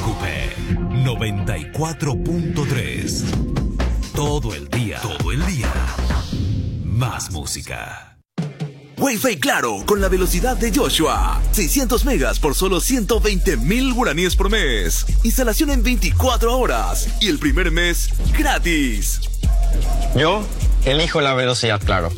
preocupe. 94.3. Todo el día. Más música. Wi-Fi Claro, con la velocidad de Joshua. 600 megas por solo 120,000 guaraníes por mes. Instalación en 24 horas. Y el primer mes gratis. Yo elijo la velocidad Claro.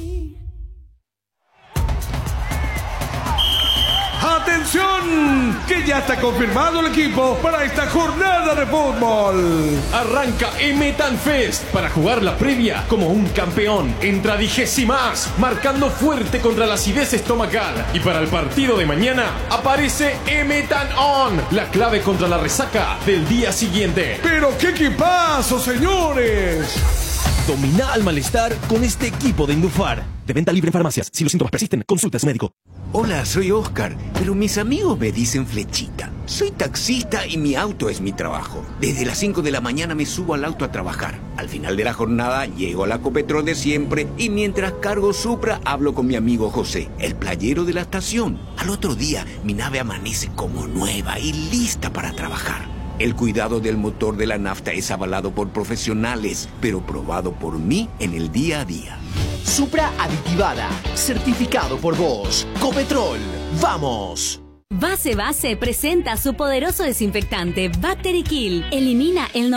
¡Atención! Que ya está confirmado el equipo para esta jornada de fútbol. Arranca Emetan Fest para jugar la previa como un campeón. Entra 20más, marcando fuerte contra la acidez estomacal. Y para el partido de mañana aparece Emetan On, la clave contra la resaca del día siguiente. ¡Pero qué equipazo, señores! Domina al malestar con este equipo de Indufar. De venta libre en farmacias. Si los síntomas persisten, consulte a su médico. Hola, soy Oscar, pero mis amigos me dicen Flechita. Soy taxista y mi auto es mi trabajo. Desde las 5 de la mañana me subo al auto a trabajar. Al final de la jornada llego a la Copetrol de siempre y mientras cargo Supra hablo con mi amigo José, el playero de la estación. Al otro día mi nave amanece como nueva y lista para trabajar. El cuidado del motor de la nafta es avalado por profesionales, pero probado por mí en el día a día. Supra aditivada, certificado por Bosch. Copetrol, ¡vamos! Base presenta su poderoso desinfectante Bacterikill. Elimina el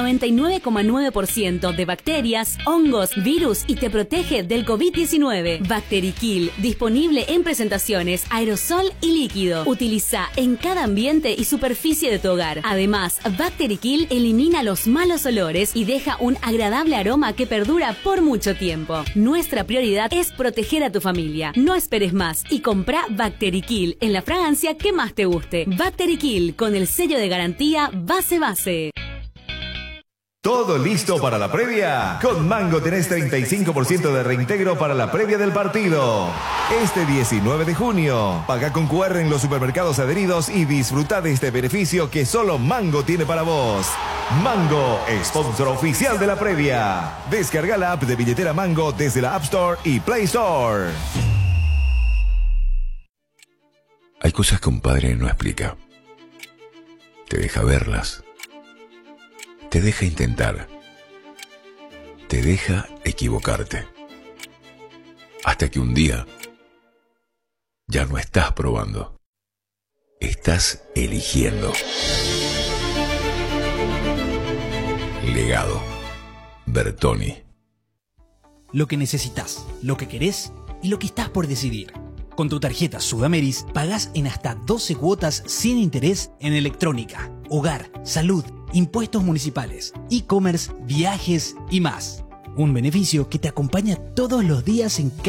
99,9% de bacterias, hongos, virus y te protege del COVID-19. Bacterikill, disponible en presentaciones aerosol y líquido. Utiliza en cada ambiente y superficie de tu hogar. Además, Bacterikill elimina los malos olores y deja un agradable aroma que perdura por mucho tiempo. Nuestra prioridad es proteger a tu familia. No esperes más y compra Bacterikill en la fragancia que más te guste. Bacterikill con el sello de garantía Base. ¿Todo listo para la previa? Con Mango tenés 35% de reintegro para la previa del partido. Este 19 de junio. Paga con QR en los supermercados adheridos y disfruta de este beneficio que solo Mango tiene para vos. Mango, sponsor oficial de la previa. Descarga la app de billetera Mango desde la App Store y Play Store. Hay cosas que un padre no explica. Te deja verlas. Te deja intentar. Te deja equivocarte. Hasta que un día ya no estás probando. Estás eligiendo. Legado. Bertoni. Lo que necesitas, lo que querés y lo que estás por decidir. Con tu tarjeta Sudameris pagás en hasta 12 cuotas sin interés en electrónica, hogar, salud, impuestos municipales, e-commerce, viajes y más. Un beneficio que te acompaña todos los días en